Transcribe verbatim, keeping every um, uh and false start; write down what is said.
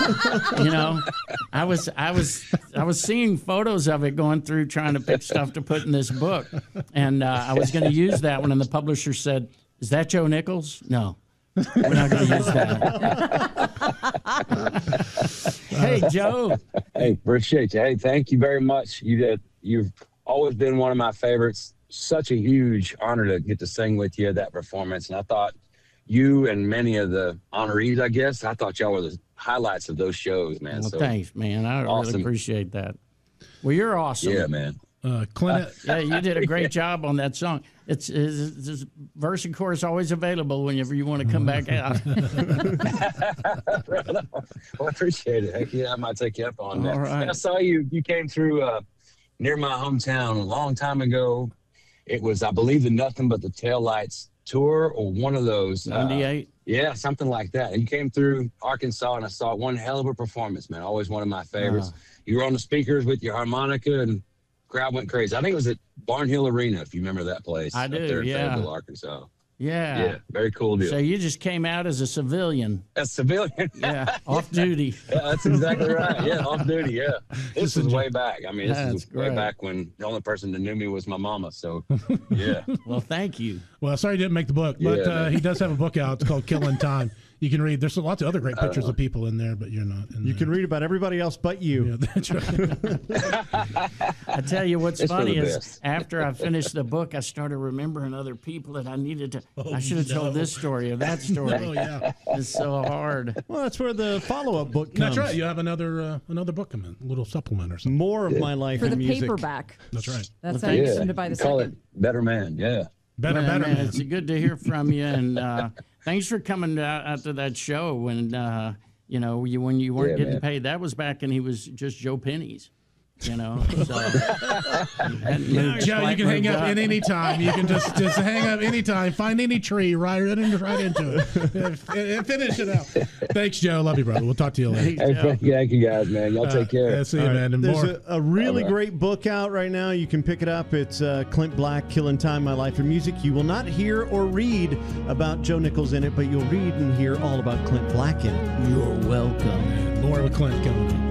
You know, I was I was I was seeing photos of it going through trying to pick stuff to put in this book, and uh, I was going to use that one, and the publisher said, "Is that Joe Nichols?" No. We're not going to use that. Hey, Joe. Hey, appreciate you. Hey, thank you very much. You did. You've always been one of my favorites. Such a huge honor to get to sing with you at that performance. And I thought you and many of the honorees, I guess, I thought y'all were the highlights of those shows, man. Well, so thanks, man. I awesome. really appreciate that. Well, you're awesome. Yeah, man. Uh, Clint, uh, yeah, you did a great job on that song. It's, it's, it's verse and chorus always available whenever you want to come back out. Well, I appreciate it. Heck yeah, I might take you up on that. All right. And I saw you. You came through uh, near my hometown a long time ago. It was, I believe, the Nothing But the Taillights tour or one of those. ninety-eight? Uh, yeah, something like that. And you came through Arkansas, and I saw one hell of a performance, man. Always one of my favorites. Uh. You were on the speakers with your harmonica, and crowd went crazy. I think it was at Barnhill Arena, if you remember that place. I up do, there in yeah. Fayetteville, Arkansas. Yeah. Yeah, very cool deal. So you just came out as a civilian. A civilian? Yeah, off duty. Yeah, that's exactly right. Yeah, off duty, yeah. This Just is way back. I mean, this That's is way great. back when the only person that knew me was my mama, so, yeah. Well, thank you. well, sorry you didn't make the book, but Yeah, uh, man. he does have a book out. It's called Killing Time. You can read. There's lots of other great pictures of people in there, but you're not in You there. can read about everybody else but you. Yeah, that's right. I tell you what's It's for funny the is best. after I finished the book, I started remembering other people that I needed to. Oh, I should have no. told this story or that story. Oh, yeah. It's so hard. Well, that's where the follow-up book comes. That's right. You have another uh, another book coming, a little supplement or something. More of my life For in the music. paperback. That's right. That's Well, how you thanks. seem to buy the Call second. it Better Man, yeah. Better, Man, better, man, man. It's good to hear from you, and uh, thanks for coming out, out to that show when uh, you know you when you weren't Yeah, getting man. paid. That was back when he was just Joe Pennies. You know, so hadn't moved Joe, you quite can hang moved up at any time. You can just just hang up any time. Find any tree, right, right, into, right into it, and, and finish it out. Thanks, Joe. Love you, brother. We'll talk to you later. Hey, Hey, Joe. thank you, thank you guys, man. Y'all take care. Yeah, see you, All right. man. And There's more. a, a really All right. great book out right now. You can pick it up. It's uh, Clint Black, Killing Time, My Life in Music. You will not hear or read about Joe Nichols in it, but you'll read and hear all about Clint Black in it. You're welcome. More with Clint coming up.